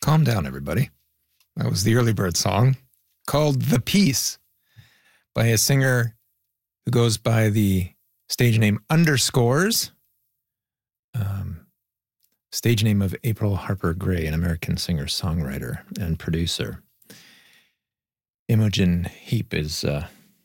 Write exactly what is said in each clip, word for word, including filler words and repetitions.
Calm down, everybody. That was the Early Bird song called The Peace by a singer who goes by the stage name Underscores, um, stage name of April Harper Gray, an American singer, songwriter, and producer. Imogen Heap is uh,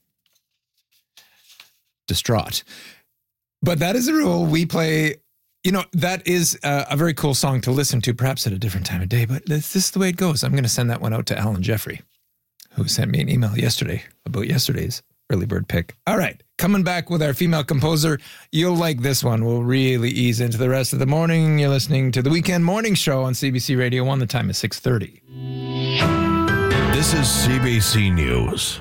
distraught. But that is the rule. We play, you know, that is a, a very cool song to listen to, perhaps at a different time of day, but this, this is the way it goes. I'm going to send that one out to Alan Jeffrey, who sent me an email yesterday about yesterday's Early Bird pick. All right, coming back with our female composer. You'll like this one. We'll really ease into the rest of the morning. You're listening to the Weekend Morning Show on C B C Radio one. The time is six thirty. This is C B C News.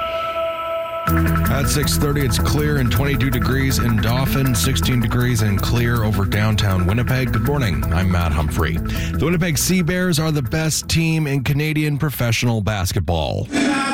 At six thirty, it's clear and twenty-two degrees in Dauphin, sixteen degrees and clear over downtown Winnipeg. Good morning. I'm Matt Humphrey. The Winnipeg Sea Bears are the best team in Canadian professional basketball.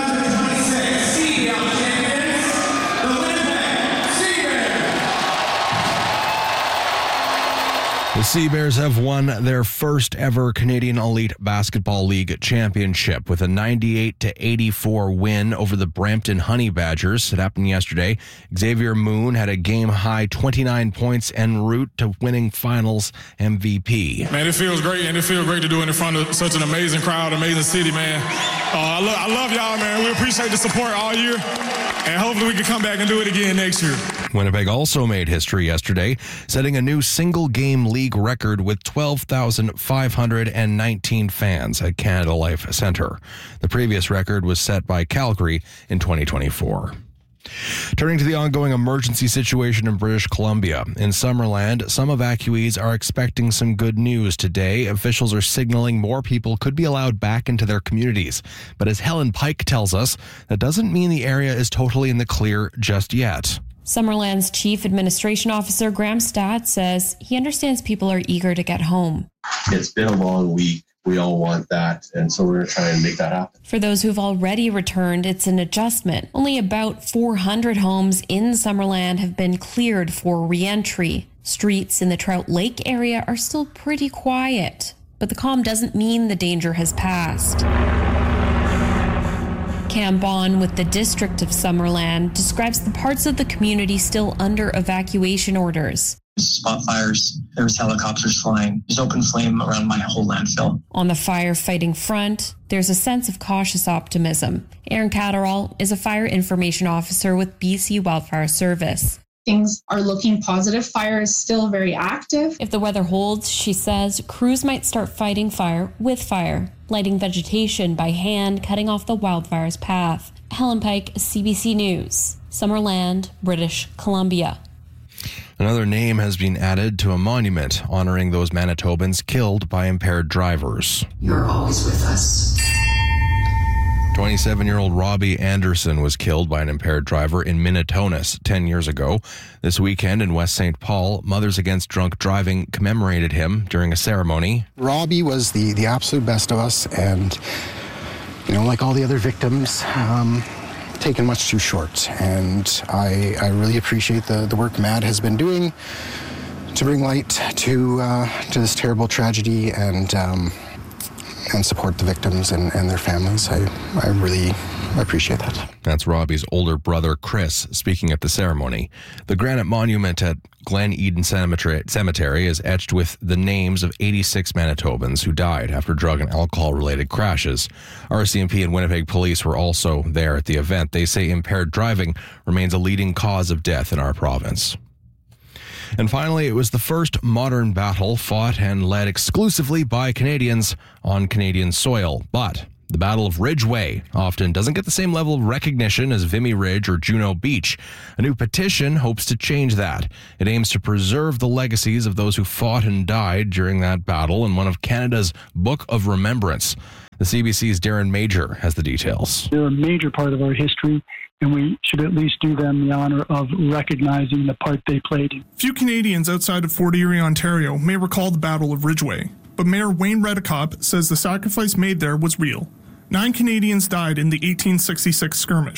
The Sea Bears have won their first ever Canadian Elite Basketball League championship with a ninety-eight to eighty-four win over the Brampton Honey Badgers. It happened yesterday. Xavier Moon had a game-high twenty-nine points en route to winning finals M V P. Man, it feels great, and it feels great to do it in front of such an amazing crowd, amazing city, man. Uh, I, lo- I love y'all, man. We appreciate the support all year, and hopefully we can come back and do it again next year. Winnipeg also made history yesterday, setting a new single-game league record with twelve thousand five hundred nineteen fans at Canada Life Centre. The previous record was set by Calgary in twenty twenty-four. Turning to the ongoing emergency situation in British Columbia. In Summerland, some evacuees are expecting some good news today. Officials are signaling more people could be allowed back into their communities. But as Helen Pike tells us, that doesn't mean the area is totally in the clear just yet. Summerland's Chief Administration Officer Graham Statt says he understands people are eager to get home. It's been a long week. We all want that, and so we're going to try and make that happen. For those who've already returned, it's an adjustment. Only about four hundred homes in Summerland have been cleared for re-entry. Streets in the Trout Lake area are still pretty quiet, but the calm doesn't mean the danger has passed. Cam Bond with the District of Summerland describes the parts of the community still under evacuation orders. Spot fires, there's helicopters flying, there's open flame around my whole landfill. On the firefighting front, there's a sense of cautious optimism. Aaron Catterall is a fire information officer with B C Wildfire Service. Things are looking positive. Fire is still very active. If the weather holds, she says, crews might start fighting fire with fire, lighting vegetation by hand, cutting off the wildfire's path. Helen Pike, C B C News, Summerland, British Columbia. Another name has been added to a monument honoring those Manitobans killed by impaired drivers. You're always with us. twenty-seven-year-old Robbie Anderson was killed by an impaired driver in Minitonas ten years ago. This weekend in West Saint Paul, Mothers Against Drunk Driving commemorated him during a ceremony. Robbie was the, the absolute best of us, and, you know, like all the other victims, um, taken much too short. And I, I really appreciate the, the work Matt has been doing to bring light to uh, to this terrible tragedy and um, and support the victims and, and their families. I, I really appreciate that. That's Robbie's older brother, Chris, speaking at the ceremony. The granite monument at Glen Eden Cemetery is etched with the names of eighty-six Manitobans who died after drug and alcohol-related crashes. R C M P and Winnipeg Police were also there at the event. They say impaired driving remains a leading cause of death in our province. And finally, it was the first modern battle fought and led exclusively by Canadians on Canadian soil. But the Battle of Ridgeway often doesn't get the same level of recognition as Vimy Ridge or Juno Beach. A new petition hopes to change that. It aims to preserve the legacies of those who fought and died during that battle in one of Canada's Book of Remembrance. The C B C's Darren Major has the details. They're a major part of our history, and we should at least do them the honor of recognizing the part they played. Few Canadians outside of Fort Erie, Ontario may recall the Battle of Ridgeway, but Mayor Wayne Redekop says the sacrifice made there was real. Nine Canadians died in the eighteen sixty-six skirmish.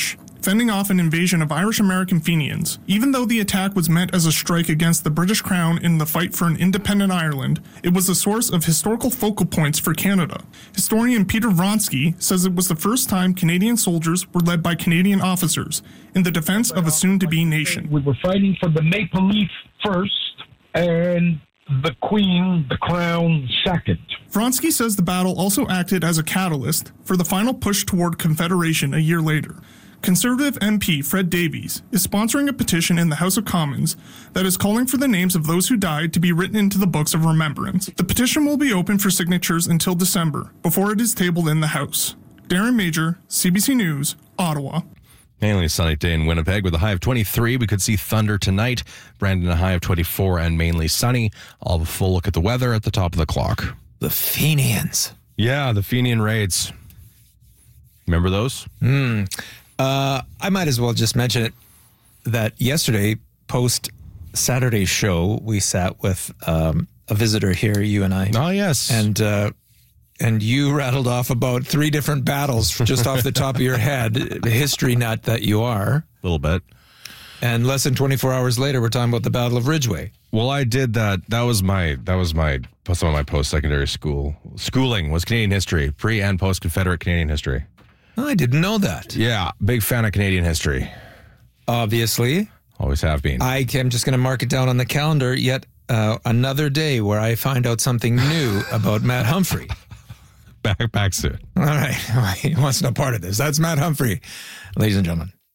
fending off an invasion of Irish-American Fenians. Even though the attack was meant as a strike against the British Crown in the fight for an independent Ireland, it was a source of historical focal points for Canada. Historian Peter Vronsky says it was the first time Canadian soldiers were led by Canadian officers in the defense of a soon-to-be nation. We were fighting for the Maple Leaf first, and the Queen, the Crown, second. Vronsky says the battle also acted as a catalyst for the final push toward Confederation a year later. Conservative M P Fred Davies is sponsoring a petition in the House of Commons that is calling for the names of those who died to be written into the books of remembrance. The petition will be open for signatures until December, before it is tabled in the House. Darren Major, C B C News, Ottawa. Mainly sunny day in Winnipeg with a high of twenty-three. We could see thunder tonight. Brandon, a high of twenty-four and mainly sunny. I'll have a full look at the weather at the top of the clock. The Fenians. Yeah, the Fenian raids. Remember those? Hmm. Uh, I might as well just mention it that yesterday, post Saturday's show, we sat with um, a visitor here, you and I. Oh, yes. And uh, and you rattled off about three different battles just off the top of your head, history nut that you are. A little bit. And less than twenty-four hours later, we're talking about the Battle of Ridgeway. Well, I did that. That was my, that was my, some of my post-secondary school. Schooling was Canadian history, pre and post-Confederate Canadian history. Oh, I didn't know that. Yeah, big fan of Canadian history. Obviously. Always have been. I am just going to mark it down on the calendar, yet uh, another day where I find out something new about Matt Humphrey. Back, back soon. All right. He wants no part of this. That's Matt Humphrey, ladies and gentlemen.